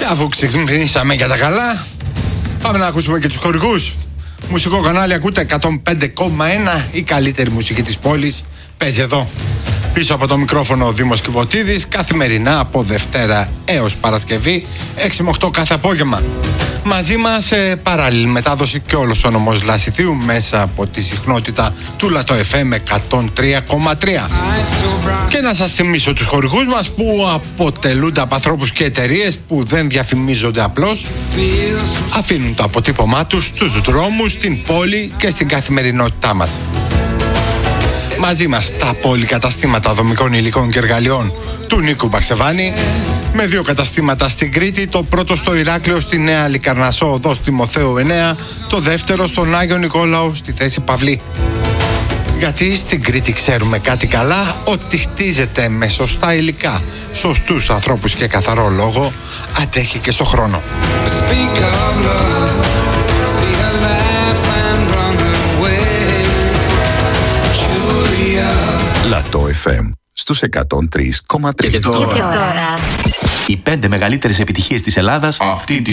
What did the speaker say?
αφού ξυπνήσαμε για τα καλά, πάμε να ακούσουμε και τους χορηγούς. Μουσικό κανάλι ακούτε 105,1, η καλύτερη μουσική της πόλης παίζει εδώ. Πίσω από το μικρόφωνο ο Δήμος Κιβωτίδης, καθημερινά από Δευτέρα έως Παρασκευή, 6 με 8 κάθε απόγευμα. Μαζί μας σε παράλληλη μετάδοση και όλος ο νομός Λασιθίου μέσα από τη συχνότητα του Λατό FM 103,3. Και να σας θυμίσω τους χορηγούς μας που αποτελούνται από ανθρώπους και εταιρείες που δεν διαφημίζονται απλώς. Αφήνουν το αποτύπωμά τους στους δρόμους, στην πόλη και στην καθημερινότητά μας. Μαζί μας τα πολυκαταστήματα δομικών υλικών και εργαλειών του Νίκου Μπαξεβάνη, με 2 καταστήματα στην Κρήτη, το πρώτο στο Ηράκλειο στη Νέα Λικαρνασσό οδός Τιμοθέου 9, το δεύτερο στον Άγιο Νικόλαο στη θέση Παυλή. Γιατί στην Κρήτη ξέρουμε κάτι καλά, ότι χτίζεται με σωστά υλικά, σωστούς ανθρώπους και καθαρό λόγο, αντέχει και στο χρόνο. Λατό FM στους 103,3. Και τώρα οι 5 μεγαλύτερες επιτυχίες της Ελλάδας αυτή τη